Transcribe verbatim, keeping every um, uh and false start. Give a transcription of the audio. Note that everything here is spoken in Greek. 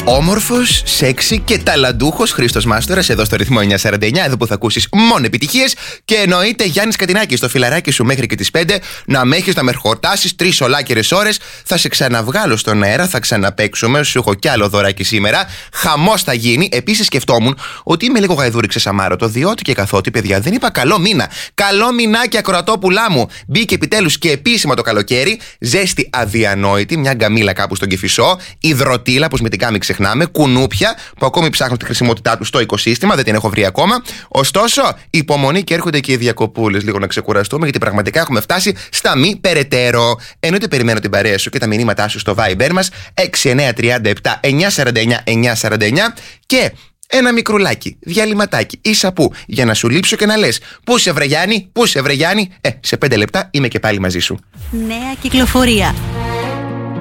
Όμορφος, σεξι και ταλαντούχος Χρήστος Μάστορας εδώ στο ρυθμό εννιακόσια σαράντα εννιά, εδώ που θα ακούσεις μόνο επιτυχίες. Και εννοείται Γιάννης Κατινάκης στο φιλαράκι σου μέχρι και τις πέντε. Να με έχεις να με χορτάσεις τρεις ολάκερες ώρες. Θα σε ξαναβγάλω στον αέρα, θα ξαναπαίξουμε. Σου έχω κι άλλο δωράκι σήμερα. Χαμός θα γίνει. Επίσης σκεφτόμουν ότι είμαι λίγο γαϊδούρη ξεσαμάρωτο, διότι και καθότι, παιδιά, δεν είπα καλό μήνα. Καλό μηνάκι, ακροατόπουλά μου. Μπήκε επιτέλους και επίσημα το καλοκαίρι. Ζέστη αδιανόητη, μια γκαμίλα κάπου στον Κηφισό. Υδροτήλα, αποσμητικά μην ξεχνάμε. Κουνούπια που ακόμη ψάχνουν τη χρησιμότητά του στο οικοσύστημα, δεν την έχω βρει ακόμα. Ωστόσο, υπομονή και έρχονται και οι διακοπούλες. Λίγο να ξεκουραστούμε, γιατί πραγματικά έχουμε φτάσει στα μη περαιτέρω. Εννοείται περιμένω την παρέα σου και τα μηνύματά σου στο Viber μας έξι εννιά τρία επτά εννιά σαράντα εννιά εννιά σαράντα εννιά και ένα μικρουλάκι, διαλυματάκι, ίσα που, για να σου λείψω και να λες πού σε βρε Γιάννη, πού σε βρε Γιάννη. Ε, σε πέντε λεπτά είμαι και πάλι μαζί σου. Νέα κυκλοφορία.